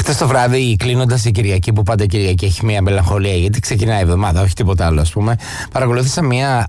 Χτες το βράδυ, κλείνοντας η Κυριακή, που πάντα η Κυριακή έχει μια μελαγχολία, γιατί ξεκινάει η εβδομάδα, όχι τίποτα άλλο, ας πούμε, παρακολούθησα ένα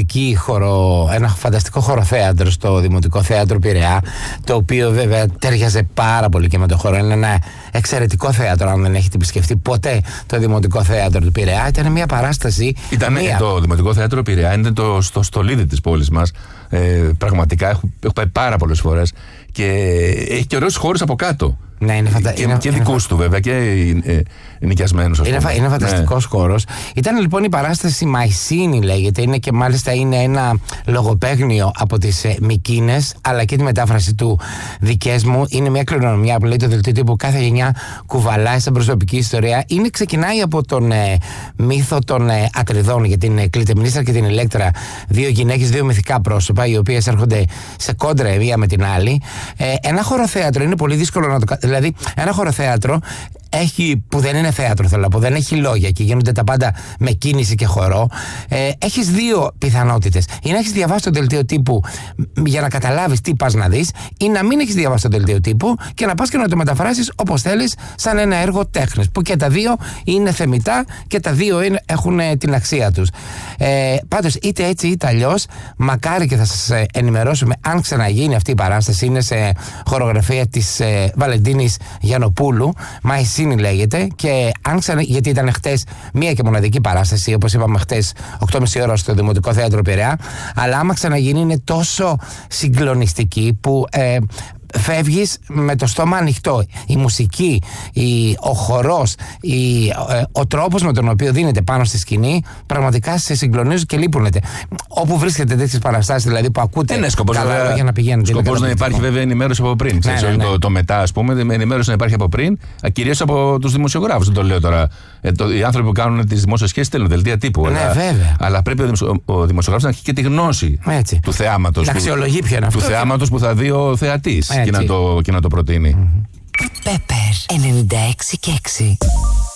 φανταστικό χωροθέατρο στο Δημοτικό Θέατρο Πειραιά, το οποίο βέβαια τέριαζε πάρα πολύ και με το χώρο. Είναι ένα εξαιρετικό θέατρο, αν δεν έχετε επισκεφτεί ποτέ το Δημοτικό Θέατρο του Πειραιά. Ήταν μια παράσταση. Το Δημοτικό Θέατρο Πειραιά είναι στο στολίδι της πόλης μας. Πραγματικά έχω πάει πάρα πολλές φορές και έχει και ωραίους χώρους από κάτω. Ναι, είναι και δικούς του βέβαια και νοικιασμένους. Είναι φανταστικός χώρος. Ήταν λοιπόν η παράσταση Μαϊσίνη, λέγεται. Είναι και μάλιστα ένα λογοπαίγνιο από τις Μικίνες, αλλά και τη μετάφραση του δικές μου. Είναι μια κληρονομιά που λέει το δελτίο τύπου κάθε γενιά κουβαλάει σαν προσωπική ιστορία. Ξεκινάει από τον μύθο των Ατριδών για την Κλητεμνίστρα και την Ηλέκτρα. Δύο γυναίκες, δύο μυθικά πρόσωπα, οι οποίες έρχονται σε κόντρα η μία με την άλλη. Ένα χωροθέατρο είναι πολύ δύσκολο να το. Δηλαδή, ένα χωροθέατρο που δεν είναι θέατρο, θέλω να πω, δεν έχει λόγια και γίνονται τα πάντα με κίνηση και χορό. Έχεις δύο πιθανότητες. Ή να έχεις διαβάσει το δελτίο τύπου για να καταλάβεις τι πας να δεις, ή να μην έχεις διαβάσει το δελτίο τύπου και να πας και να το μεταφράσεις όπως θέλεις, σαν ένα έργο τέχνης. Που και τα δύο είναι θεμιτά και τα δύο έχουν την αξία τους. Πάντως, είτε έτσι είτε αλλιώς, μακάρι και θα σας ενημερώσουμε αν ξαναγίνει αυτή η παράσταση. Είναι σε χορογραφία της Βαλεντίνης Γιαννοπούλου. Μαϊσίνη λέγεται, και γιατί ήταν χτες μία και μοναδική παράσταση, όπως είπαμε χτες 8.30 ώρα στο Δημοτικό Θέατρο Πειραιά, αλλά άμα ξαναγίνει είναι τόσο συγκλονιστική που φεύγεις με το στόμα ανοιχτό. Η μουσική, ο χορός, ο τρόπος με τον οποίο δίνεται πάνω στη σκηνή πραγματικά σε συγκλονίζουν και λείπουνεται. Όπου βρίσκεται τέτοιες παραστάσεις, δηλαδή που ακούτε καλά λόγια να πηγαίνετε. Σκοπός να υπάρχει βέβαια ενημέρωση από πριν. Ναι. Το μετά, ας πούμε, ενημέρωση να υπάρχει από πριν, κυρίως από τους δημοσιογράφους. Δεν το λέω τώρα. Οι άνθρωποι που κάνουν τις δημόσιες σχέσεις στέλνουν δελτία τύπου. Ναι, βέβαια. Αλλά πρέπει ο δημοσιογράφος να έχει και τη γνώση του θεάματος. Να αξιολογεί ποιο είναι αυτό. Του θεάματος που θα δει ο θεατής και να το προτείνει. Πέπερ 96 και 6.